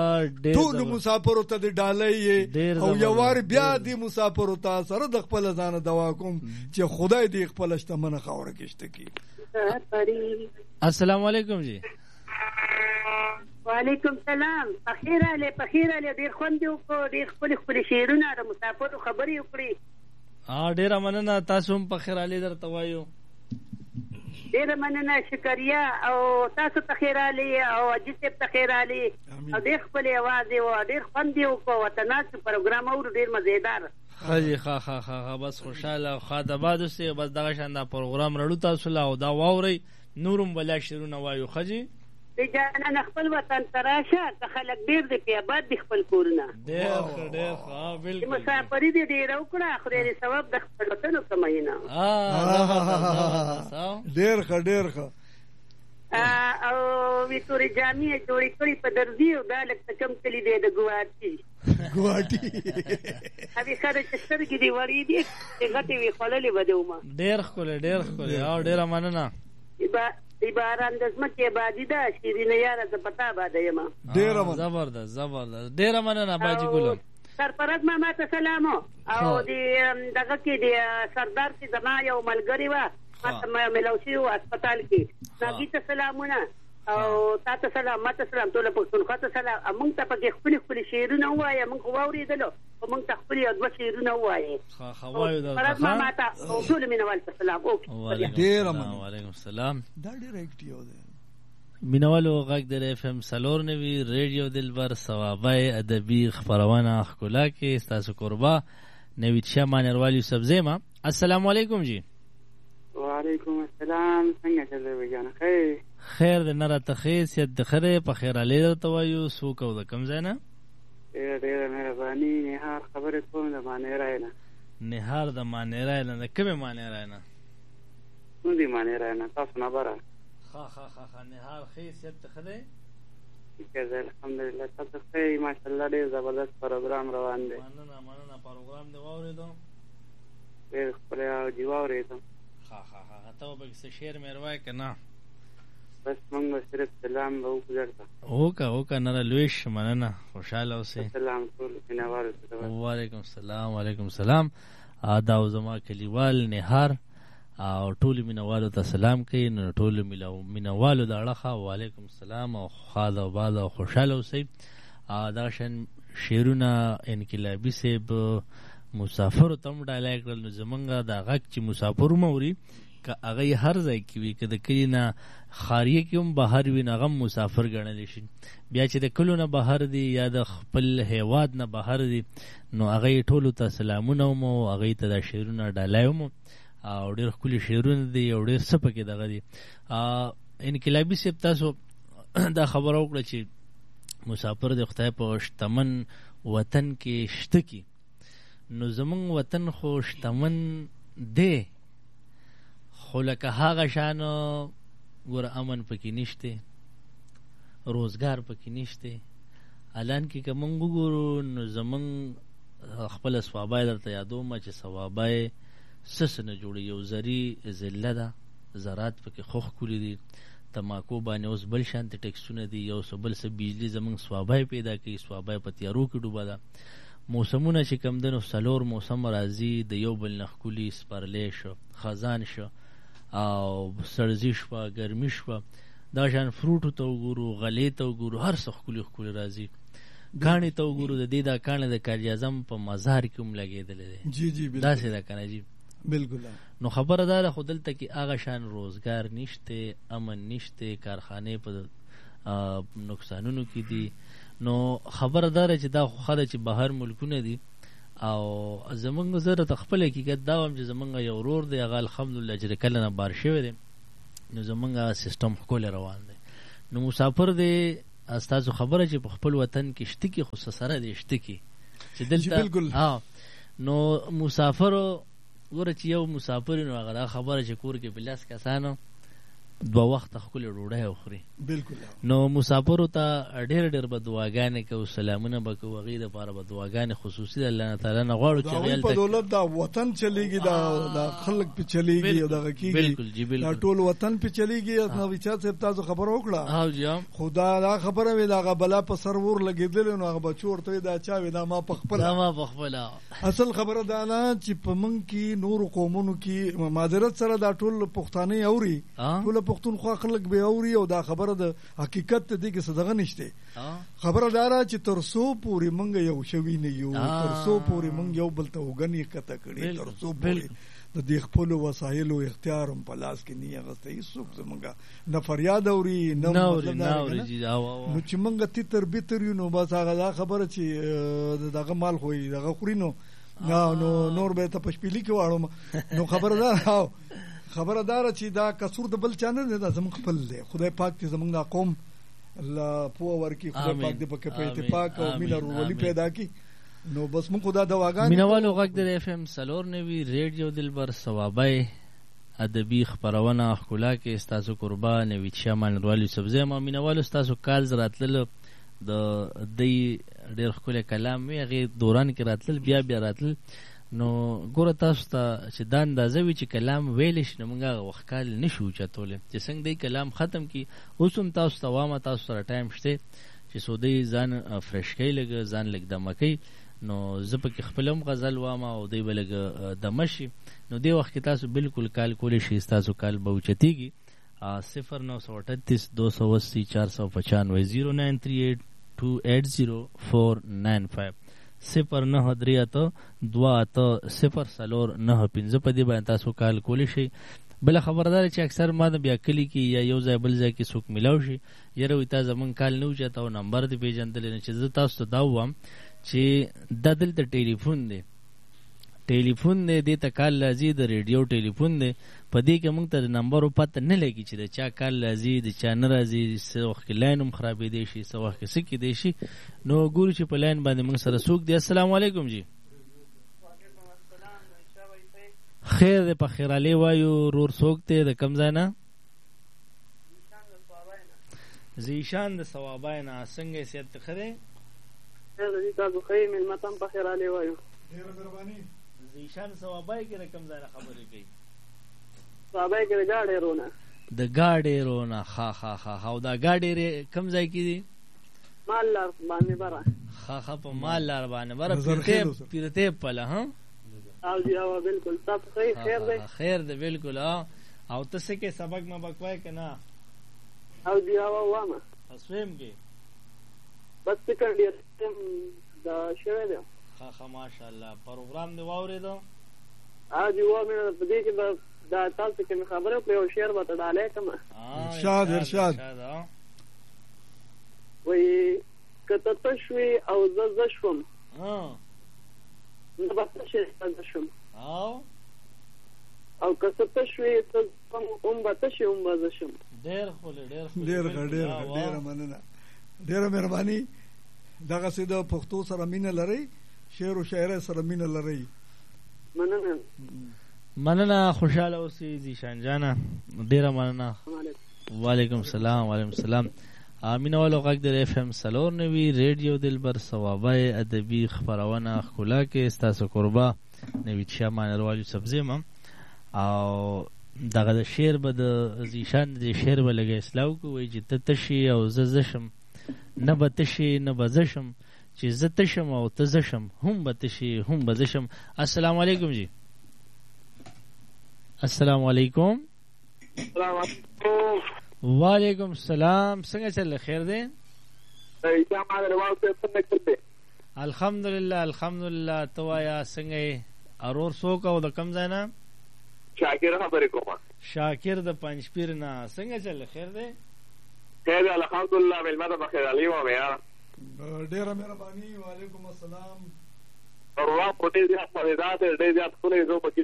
ټول مسافرو ته د ډالۍ او یو وار بیا د مسافرو ته سره د خپل ځان دوا کوم چې خدای دې خپل شتمنه خاوره کې شته کی. السلام علیکم جی. وعلیکم السلام. بخیر علی ډیر خوند یو کو ډیر خپل شعرونه د مسافرو خبرې وکړي. ډیره مننه. تاسو هم بخیر علی درته وایو. ډیره مننه شکریا او تاسو ته خیر علی او اجي صاحب ته خیر علی او ډیر خپل आवाज او ډیر خوند یو کو وطنات پروګرام او ډیر مزیدار. خاجي خا بس خوشاله خاطبادو سي بس دغه شاندا پروګرام رړو تاسو لا او دا واوري نورم بلا شروع وایو. خاجي جانان خپل وطن تراشه ته خلک ډیر دی په آباد د خپل کورونه ډیر ښه بالکل مسافری دی ډیر وکړه خو ډیر ثواب د خپل وطن کماینا. ډیر ښه او ویکټوري جامع جوړی کړی په درځي او دا لکه کم کلی دی د ګواټي هغه خره چې سترګې دی وری دی هغه وی خللې بدومه. ډیر خو او ډیر مننه. باران د زمکه بادي ده شیرینه یاره ز پتا باندې یم. ډیر زبردست ډیر مننه باجی ګلو. سرپرست ماما ته سلام او دغه کې د سردار کې زما یو ملګری و ما ملوشي او هسپتال کې ناګي ته سلامونه او تاسو سلام ماته سلام ټول پښتونخوا ته سلام. موږ ته پکې خپل شعرونه وایي موږ واورېدلو او موږ ته خپل یو دوه شعرونه وایي. وایو دا ماما ته ټول مینوال ته سلام. ډیر مننه. وعلیکم السلام. دا ډیر اکټیو ده مینوالو غږ در اف ام سلور نوی ریډیو دلبر ثوابای ادبی خبرونه خلا کې تاسو قربا نوید شاه مانروالی سبزیما. السلام علیکم جی. وعلیکم السلام. څنګه چلې وجانه خیر د نره تخیصیت د خره په خیر علی درته وایو سو کو د کم ځای نه. ډېره مهرباني. نهار خبرې کوم د معنی راینه. نهار د معنی راینه د کومه معنی راینه؟ نو دی معنی راینه تاسو نه بره. ها نهار خیصیت د خره کېږي. الحمدلله تاسو ښه ماشاءالله ډېر زبردست پروګرام روان دی. مننه پروګرام دی واورېدو ډېر خپل او دی واورېدو. ته به څه شعر مې روای که نه؟ بس موږ صرف سلام به وکړو. وکړه نه لویش مننه خوشحاله اوسئ. سلام ټول مینوالو ته. وعلیکم السلام. دا زما کلیوال نهار او ټول مینوالو ته سلام کوي. نو ټول مینوالو د اړخه وعلیکم السلام او خاله او باد او خوشحاله اوسئ. دا شان شعرونه انقلابي صاحب مسافرو تم ډایلاګ کړل. نو زمونږ دا غږ چې مسافر موري که هغه هر ځای کې وي که د کلي نه خاریه کې هم بهر وي نو هغه مسافر ګڼلی شي. بیا چې د کلو نه بهر دي یا د خپل هیواد نه بهر دي نو هغه ټولو ته سلامونه هم او هغې ته دا شعرونه ډالۍ هم او ډېر ښکلي شعرونه دي او ډېر څه پکې دغه دي. انقلابي صاحب تاسو دا خبره وکړه چې مسافر د خدای په شتمن وطن کې شته کی. نو زمونږ وطن خو شتمن دی خو لکه هغه شانو ګوره امن پکې نشته روزګار پکې نشته. الان کې که موږ وګورو نو زمونږ خپله ثوابای درته یادومه چې ثوابای څه نه جوړي. یو زري ضله ده زراعت پکې خو ښکلي دي. تماکو باندې اوس بل شانتې ټیکسونه دي. یو څه بل څه بجلي زمونږ ثوابای پیدا کوي. ثوابای په تیارو کې ډوبه ده. موسمونه چې کم دنو څلور موسم راځي د یو بل نه ښکلي. سپرلی شو خزان شو او سړزي شوه ګرمي شوه. دا شان فروټو ته وګورو غلې ته وګورو هر څه ښکلي راځي. کاڼې ته وګورو د دې دا کاڼې د قائد اعظم په مزار کې هم لګېدلی دی. داسې ده که نه جي؟ بالکل. نو خبره دا ده خو دلته کې هغه شان روزګار نشته امن نشته کارخانې په نقصانونو کې دي. نو خبره دا ده چې دا خو ښه ده چې بهر ملکونه دي او زمونږ زه ته خپل حقیقت دا وایم چې زمونږ یو ورور دی هغه الحمدلله چې کله نه بار شوی دی نو زمونږ سیستم ښکلی روان دی. نو مسافر دی ستاسو خبره چې په خپل وطن کې شته کې خو سره دی شته کې چې دلته نو مسافر ګوره چې یو مسافر نو هغه دا خبره چې کور کې بلاس کسانو دوه وخت خپل ډوډۍ وخوري. بالکل. نو مسافر ته ډېر به دعاګانې کوو، سلامونه به کوو، هغې دپاره به دعاګانې خصوصي د الله تعالی نه غواړو چې هغې په دولت دا وطن چلیږي، دا خلک پې چلیږي او دغه کېږي. بالکل جی بالکل. دا ټول وطن پې چلیږي. نویچا صاحب تاسو خبره وکړه جی خو دا خبره وي د هغه بلا په سر ور لګېدلی نو هغه بچو ورته دا چا وي دا ما پخپله. اصل خبره دا نه چې په موږ کې نورو قومونو کې معذرت سره دا ټول پښتانه اوري، ټول پښتونخوا خلک به اوري او دا خبره د حقیقت دی کې صدغه نشته. خبره دا را چې ترسو پوری مونږ یو شوی نه یو، ترسو پوری مونږ یو بل ته وګنی کته کړي، ترسو پوری د دې خپل وسایل او اختیار په لاس کې نه غسته هیڅوک زمونږه نه فریاد اوري نه نو چې مونږ تی تر بیتر یو نو بس هغه خبره چې دغه مال خوې دغه خوري نو نور به ته پښپیلی کې واړم. نو خبره دار چې دا قصور د بل چا نه دی، دا زموږ خپل دی. خدای پاک دې زموږ دا قوم الله پوه ورکړي، خدای پاک دې پکې په اتفاق او مینه ورولي پیدا کړي. نو بس موږ خدا دواګان مینوالو غږ د اف ام سلور نوي ریډیو دلبر ثوابای ادبي خبرونه ښکلا کې ستاسو قربان نوید شاه مانروال یوسفزی. ما مینوالو ستاسو کال راتلل د دې ډېر ښکلی کلام وي، هغې دوران کې راتلل بیا راتلل. نو ګوره تاسو ته چې دا اندازه وي چې کلام ویلی شي نو موږ هغه وخت کال نه شو اوچتولی چې څنګه دی کلام ختم کړي. اوس هم تاسو ته وامه تاسو سره ټایم شته چې سودی ځان فرش کوي، لږ ځان لږ دمه کوي. نو زه پکې خپل هم غزل وامه او دی به لږ دمه شي. نو دې وخت کې تاسو بالکل کال کولی شي، ستاسو کال به اوچتېږي. 0938 280 495 0938280 0938 280 په دې باندې تاسو کال کولی شي. بله خبردار چې اکثر ما د بیا کلی کې یا یو ځای بل ځای کې څوک میلاو شي یاره وي تا زمونږ کال نه اوچته او نمبر دې پېژندلی نه، چې زه تاسو ته دا ووایم چې دا دلته ټیلیفون دی دې ته کال لازي د ریډیو ټیلیفون دی. په دې کې موږ ته د نمبرو پته نه لګي چې د چا کال لازي د چا نه راځي، څه وخت کې لاین هم خرابېدی شي، څه وخت کې څه کېدی شي. نو ګورو چې په لاین باندې موږ سره څوک دی. السلام علیکم جی. خیر دی په خیرالې وایو رور څوک دی د کوم ځای نه؟ زیشان د ثوابای نه. څنګه یې صحت ښه دی؟ تاسو ښه یې مېلمه ته هم په خیرالې وایو. ډېره مهرباني. زیشان ثوابای کې د کوم ځای نه خبرې کوي؟ ثوابای کې د ګاډېرونه. د ګاډېرونه. ښه او دا ګاډېرې کوم ځای کې دي؟ مال لار باندې بره. ښه په مال لار باندې بره پیرتیب پله. او جی بالکل تاسو خیر دی؟ خیر دی بالکل. او ته څه کې سبق مبق وای که نه؟ او جی وامه اسویم کې بس سیکنډ ایئر دا شوی دی. ښه ماشاءالله. پروګرام دې واورېدو؟ او جی وامه په دې کې دا تاسو کې مې خبره وکړه یو شعر به ته ډالۍ کړم. ارشاد وایي که ته تش وي او زه شوم نه به تشې زه شم، او که څه تش وي هم به تشې هم به زه شم. ډېره مننه، ډېره مهرباني. دغسې د پښتو سره مینه لرئ، شعر و شاعرۍ سره مینه لرئ. مننه. خوشحاله اوسئ زیشان جانه، ډېره مننه. وعلیکم السلام. مینوالو غږ د اف ام سلور نوي ریډیو دلبر ثوابای ادبي خپرونه ښکلا کې ستاسو قربا نوید شاه مانروال یوسفزی. او دغه د شعر به د زیشان د شعر به لږه اصلاح وکړو. وایي چې ته تشي او زه شم، نه به تشي نه به زه شم، چې زه تشم او ته زه شم، هم به تشي هم به زه شم. السلام علیکم جی. السلام علیکم. وعلیکم السلام. څنګه چل خیر دی؟ الحمدلله. ته وایه څنګه یې؟ ارور څوک او د کوم ځای نه؟ شاکر خبرې کوم. شاکر د پنجپیر نه. څنګه چل خیر دی؟ خیر دی الحمدلله. مېلمه ته بخیرالي وایم یاره. ډېره مهرباني. وعلیکم السلام. پروګرام په ډېر زیات مزیدار دی، ډېر زیات ښکلی. زه پکې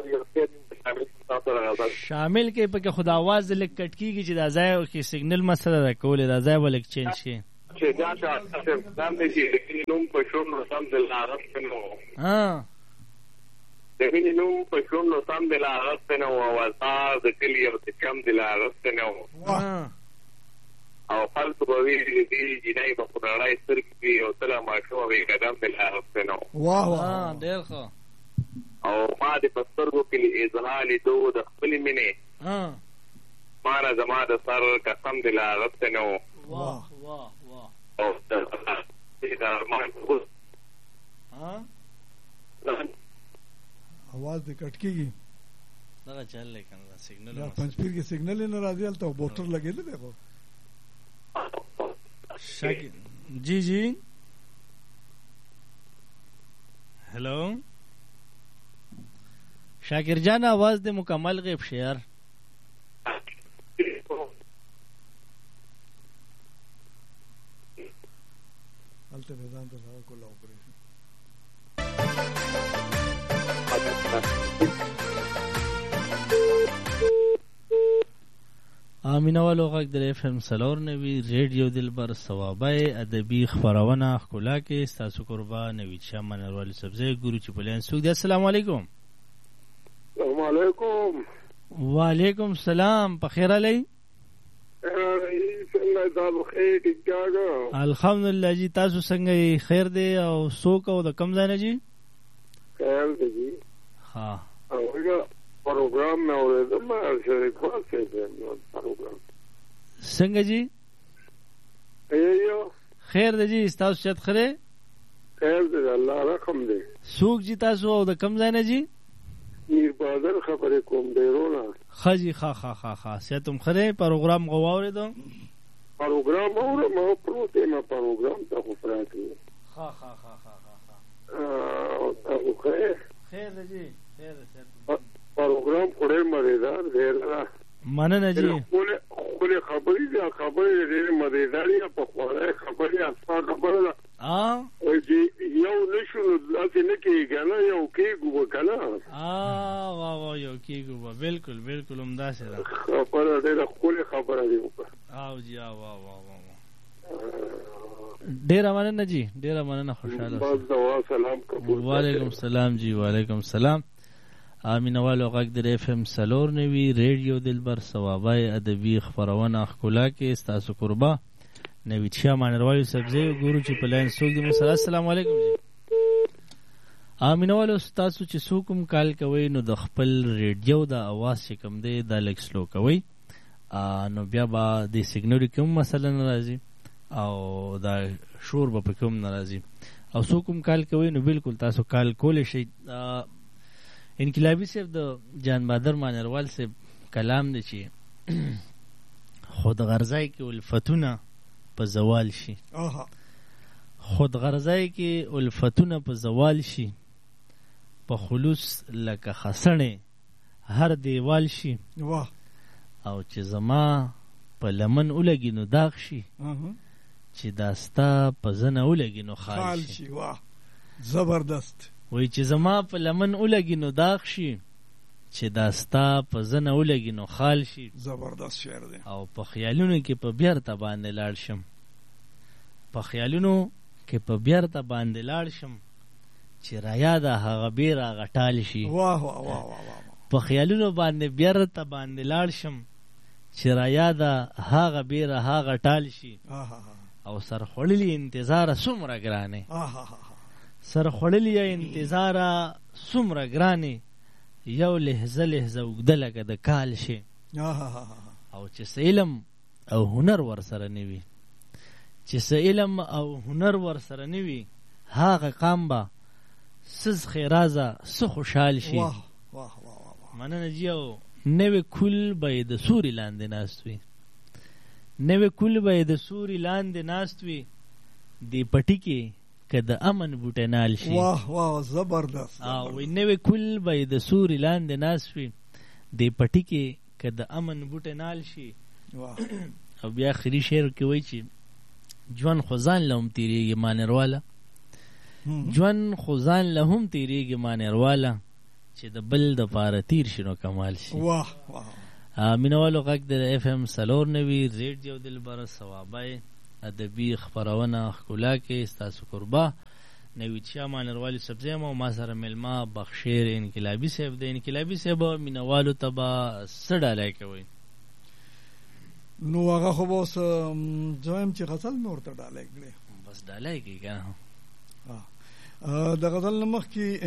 شامل کې پکې خو د اواز لږ کټ کېږي چې دا ځای کې سیګنل مسله ده کولې، دا ځای به لږ چینج شي. د مینې نوم په شونډو سم د لا اغستی نه و او ازار د کلي یو څه کم د لا اغستی نه و او خلکو به ویلي دې جینۍ به خو رڼی سترګې وي او تله ماشومه به یې قدم د لا اغستی نه و ډېر ښه او ما د په سترګو کې اظهار لیدو د خپلې مینې ما نه زما د سر قسم د لا اغستی نه و او د ارمان आवाज दे कट केगी लगा चल लेकिन सिग्नल पंचपीर के सिग्नल ही न राजी हाल तो बोटर लगे ले देखो शाकिर जी जी हेलो शाकिर जान आवाज दे मुकम्मल गैब शेयर अलते वेदांत साहब को ऑपरेशन امینوالو غږ د اف ام سلور نوی ریډیو دلبر ثوابای ادبی خبرونه ښکلا کې ستاسو قربا نوید شاه منروالي سبزی ګورو چې پلان سوق دی. السلام علیکم. السلام علیکم. وعلیکم السلام. په خیر علی څنګه تاسو خیر ټیک ټاک؟ الحمدلله جی تاسو څنګه خیر دی او سوق او د کم ځای نه جی خیر دی جی. ها اوګه پروګرام مې اورېدم چې کوڅه دې پروګرام څنګه جی ایو خیر دی جی تاسو چت خره خیر دی الله رحم دی. سوق جی تاسو او د کم ځای نه جی میر بازار خبرې کوم ډیرونه خجی خا سیتم خره پروګرام غواړې دو پروګرام اورم او پروته ما پروګرام ته خو پراته خا او خیر دی جی خیر پروګرام خوري مریدار دی مننه جی خو خبرې دې مریداري په خوره خبرې اصلا خبره او چې یو نشو لکه نه کېږي نه یو کېږو وکنه واه یو کېږو بالکل عمده سره خبره ډېره ښکلې خبره دی او جی واه ډېره مننه جی ډېره مننه خوشاله بس دوا سلام قبول وعلیکم السلام جی وعلیکم السلام. امینوالو غږ د اف ام سلور نوی ریډیو دلبر ثوابای ادبی خبرونه ښکلا کې ستاسو قربا نوید شاه منروالي سبزی ګورو چې پلان سوق دی. السلام علیکم جی. امینوالو تاسو چې سوکم کال کوي نو د خپل ریډیو د اواز چې کم دی د لک سلو کوي نو بیا به د سیګنل کوم مثلا ناراضي او دا شور به کوم ناراضي او سوکم کال کوي نو بالکل تاسو کال کول شي. انقلابی صاحب د جان بادر مانروال صاحب کلام دی چې خود غرضای کې الفتونه په زوال شي خود غرضای کې الفتونه په زوال شي په خلوص لکه خسنې هر دیوال شي او چې زما په لمن ولګي نو داغ شي چې داستا په زنه ولګي نو خال شي. واه زبردست. وای چې زما په لمن ولګي نو داغ شي چې داستا په زنه ولګي نو خال شي. زبردست شعر دی. او په خیالونو کې په بیرته باندې لاړ شم په خیالونو کې په بیرته باندې لاړ شم چې رایا د هغه بیره غټال شي. واه په خیالونو باندې بیرته باندې لاړ شم چې رایا د هغه بیره هغه ټال شي. او سر خړلی انتظار څومره ګرانه سر خړلی انتظار څومره ګرانه یو لحظه وګد لګه د کال شي. او چې علم او هنر ور سره نیوي نیوي هغه قام با سز خیرازه سو خوشحال شي. مننه جیو. نوې کول به د سوري لاندې ناست وي دی پټی کې که د امن بوټه نال شي. واه زبردست. او نوې کول به د سوري لاندې ناست وي دی پټی کې که د امن بوټه نال شي. او بیا اخري شعر کې وایي چې ژوند خو ځان له هم تېرېږي مانرواله چې د بل د پاره تیر شنو کمال شي. واه مینوالو غږ د اف ام سلور نوی ریډیو دلبر ثوابای ادبی خبرونه ښکلا کې ستاسو قربا نوید شاه مانروالي صاحب زما ما سره ملما بخشیر انقلابي صاحب د انقلابي صاحب مینوالو ته به څه ډالۍ کوي؟ نو هغه خو اوس زم چې غزل مې ورته ډالۍ کړې، بس ډالۍ کوي که د غزل نه مخکې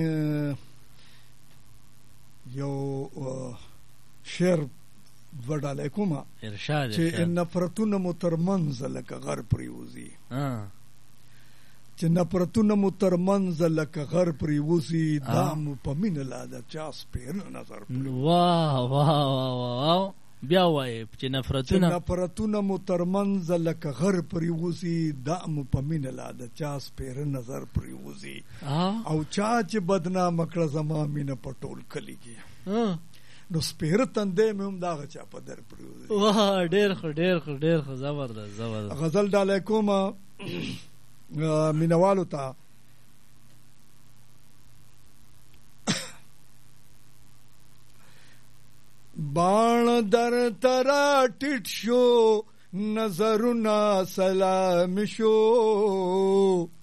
یو شعر وډالۍ کومه ارشاد چې نفرتونه مو ترمنځ لکه غر پرېوځي، چې نفرتونه مو ترمنځ لکه غر پرېوځي، دا مو په مینه لا د چا سپېره نظر پرېوځي. واه واه واه واه بیا وایي چې نفرتونه مو ترمنځ لکه غر پرېوځي، دا مو په مینه لا د چا سپېره نظر پرېوځي، او چا چې بدنامه کړه زما مینه په ټول کلي کې، نو سپېره تندی مې هم دغه چا په در پرېوځي. واه ډېر ښه ډېر ښه ډېر ښه زبردست زبردست. غزل ډالۍ کومه مینوالو ته. باڼ در ترا ټیټ شو نظرونه سلام شو،